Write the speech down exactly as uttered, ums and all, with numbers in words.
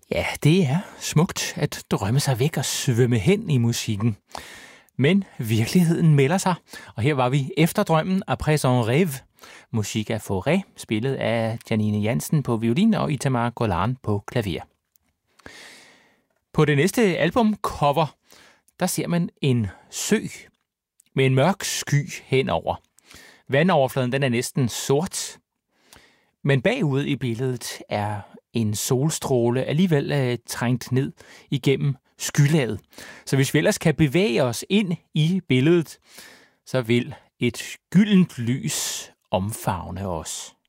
Ja, det er smukt at drømme sig væk og svømme hen i musikken. Men virkeligheden melder sig, og her var vi efter drømmen Après un rêve. Musik af Fauré, spillet af Janine Jansen på violin og Itamar Golan på klaver. På det næste albumcover, der ser man en sø med en mørk sky henover. Vandoverfladen den er næsten sort, men bagud i billedet er en solstråle alligevel øh, trængt ned igennem skylaget. Så hvis vi ellers kan bevæge os ind i billedet, så vil et gyldent lys omfavne os.